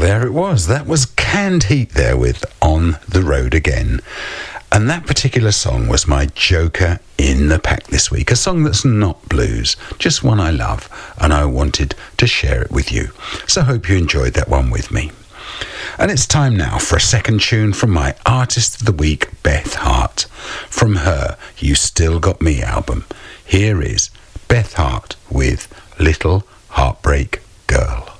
there it was. That was Canned Heat there with On the Road Again. And that particular song was my joker in the pack this week. A song that's not blues, just one I love, and I wanted to share it with you. So I hope you enjoyed that one with me. And it's time now for a second tune from my Artist of the Week, Beth Hart. From her You Still Got Me album. Here is Beth Hart with Little Heartbreak Girl.